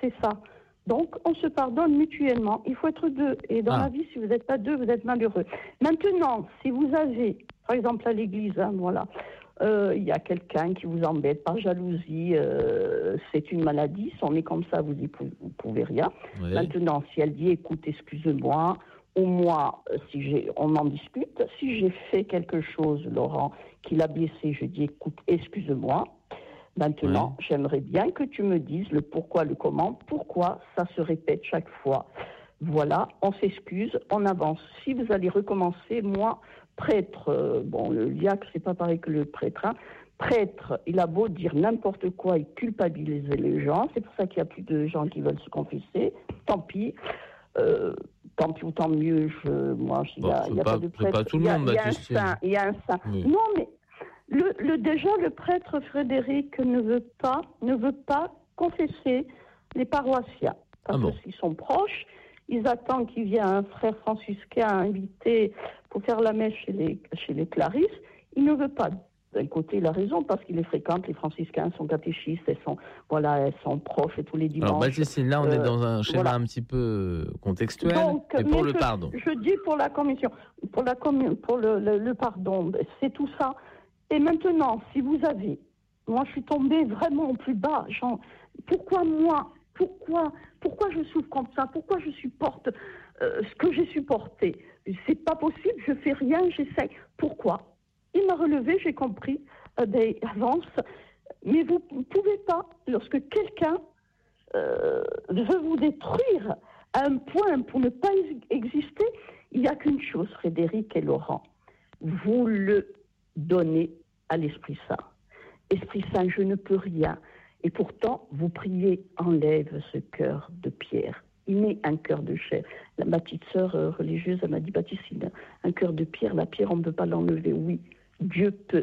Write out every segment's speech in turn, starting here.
fait ça. Donc, on se pardonne mutuellement. Il faut être deux. Et dans la vie, si vous n'êtes pas deux, vous êtes malheureux. Maintenant, si vous avez, par exemple à l'église, il y a quelqu'un qui vous embête par jalousie, c'est une maladie, si on est comme ça, vous n'y pouvez rien. Oui. Maintenant, si elle dit, écoute, excuse-moi, ou moi, on en discute. Si j'ai fait quelque chose, Laurent, qui l'a blessé, je dis, écoute, excuse-moi. Maintenant, j'aimerais bien que tu me dises le pourquoi, le comment, pourquoi ça se répète chaque fois. Voilà, on s'excuse, on avance. Si vous allez recommencer, moi, prêtre, le diacre, c'est pas pareil que le prêtre. Prêtre, il a beau dire n'importe quoi et culpabiliser les gens, c'est pour ça qu'il y a plus de gens qui veulent se confesser. Tant pis. Tant pis ou tant mieux, il n'y a pas de prêtre. C'est pas tout le monde, Baptistine. Il y a un saint. Oui. Non, mais déjà, le prêtre Frédéric ne veut pas confesser les paroissiens. Parce que s'ils sont proches, ils attendent qu'il vienne un frère franciscain invité pour faire la messe chez les Clarisses. Il ne veut pas. D'un côté, il a raison, parce qu'il les fréquente, les franciscains sont catéchistes, elles sont proches et tous les dimanches. Alors, Baptistine, là, on est dans un schéma un petit peu contextuel, mais pour le pardon. Je dis pour la commission, pour le pardon, c'est tout ça. Et maintenant, si vous avez, moi je suis tombée vraiment au plus bas, pourquoi moi, pourquoi je souffre comme ça, pourquoi je supporte ce que j'ai supporté, c'est pas possible, je fais rien, j'essaye, pourquoi? Il m'a relevé, j'ai compris, avance, mais vous ne pouvez pas, lorsque quelqu'un veut vous détruire à un point pour ne pas exister, il n'y a qu'une chose, Frédéric et Laurent, vous le donnez à l'Esprit Saint. Esprit Saint, je ne peux rien. Et pourtant, vous priez, enlève ce cœur de pierre. Il met un cœur de chair. Ma petite sœur religieuse, elle m'a dit, Baptistine, un cœur de pierre, la pierre, on ne peut pas l'enlever. Oui, Dieu peut.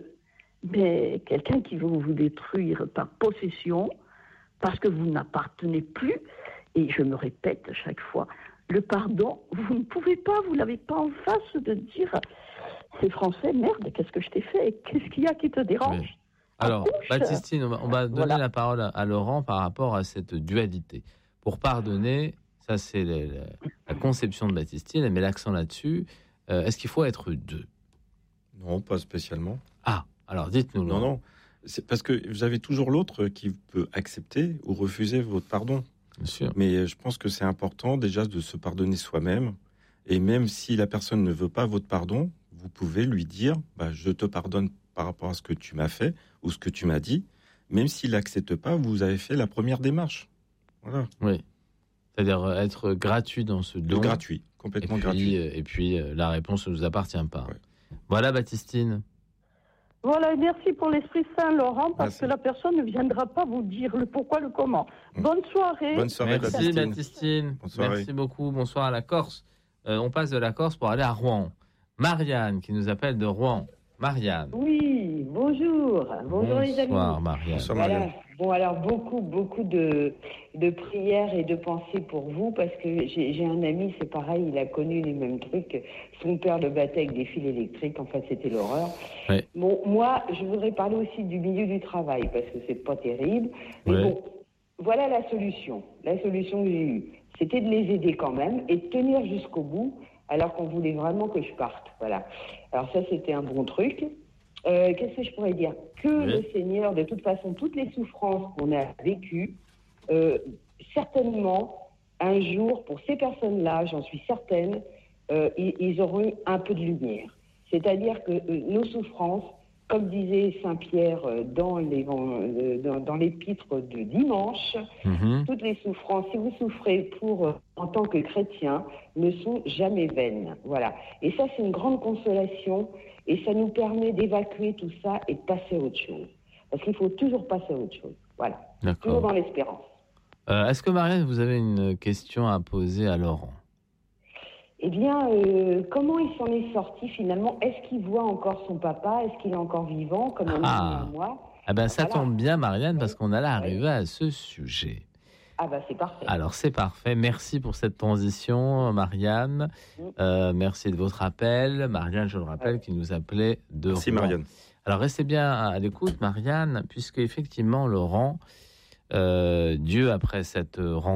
Mais quelqu'un qui veut vous détruire par possession, parce que vous n'appartenez plus, et je me répète chaque fois, le pardon, vous ne pouvez pas, vous ne l'avez pas en face de dire, c'est français, merde, qu'est-ce que je t'ai fait? Qu'est-ce qu'il y a qui te dérange? Oui. Alors, Baptistine, on va donner la parole à Laurent par rapport à cette dualité. Pour pardonner, ça c'est la conception de Baptistine, elle met l'accent là-dessus. Est-ce qu'il faut être deux? Non, pas spécialement. Ah, alors dites-nous. Non, c'est parce que vous avez toujours l'autre qui peut accepter ou refuser votre pardon. Bien sûr. Mais je pense que c'est important déjà de se pardonner soi-même. Et même si la personne ne veut pas votre pardon, vous pouvez lui dire je te pardonne par rapport à ce que tu m'as fait ou ce que tu m'as dit. Même s'il n'accepte pas, vous avez fait la première démarche. Voilà. Oui. C'est-à-dire être gratuit dans ce don. Gratuit, complètement gratuit. Et puis la réponse ne nous appartient pas. Ouais. Voilà, Baptistine. Voilà, et merci pour l'Esprit Saint, Laurent, parce que la personne ne viendra pas vous dire le pourquoi, le comment. Bonne soirée. Bonne soirée, merci, Baptistine. Merci beaucoup. Bonsoir à la Corse. On passe de la Corse pour aller à Rouen. Marianne, qui nous appelle de Rouen. Marianne. Oui, bonjour. Bonjour les amis. Bonsoir, Marianne. Bonsoir, Marianne. Voilà. Bon, alors beaucoup de prières et de pensées pour vous, parce que j'ai un ami, c'est pareil, il a connu les mêmes trucs. Son père le battait avec des fils électriques, enfin c'était l'horreur. Oui. Bon, moi, je voudrais parler aussi du milieu du travail, parce que c'est pas terrible. Mais bon, voilà la solution. La solution que j'ai eue, c'était de les aider quand même et de tenir jusqu'au bout, alors qu'on voulait vraiment que je parte. Voilà. Alors ça, c'était un bon truc. Qu'est-ce que je pourrais dire? Que le Seigneur, de toute façon, toutes les souffrances qu'on a vécues, certainement, un jour, pour ces personnes-là, j'en suis certaine, ils auront eu un peu de lumière. C'est-à-dire que nos souffrances, comme disait Saint Pierre dans l'épître de dimanche, toutes les souffrances, si vous souffrez en tant que chrétien, ne sont jamais vaines. Voilà. Et ça, c'est une grande consolation, et ça nous permet d'évacuer tout ça et de passer à autre chose. Parce qu'il faut toujours passer à autre chose. Voilà. D'accord. Toujours dans l'espérance. Est-ce que, Marianne, vous avez une question à poser à Laurent? Eh bien, comment il s'en est sorti finalement? Est-ce qu'il voit encore son papa? Est-ce qu'il est encore vivant, comme un ami à moi? Ah ben, ça tombe bien, Marianne, parce qu'on allait arriver à ce sujet. Ah ben, c'est parfait. Alors, c'est parfait. Merci pour cette transition, Marianne. Merci de votre appel. Marianne, je le rappelle, qui nous appelait de Merci, Rouen. Marianne. Alors, restez bien à l'écoute, Marianne, puisque effectivement, Laurent, Dieu, après cette rencontre,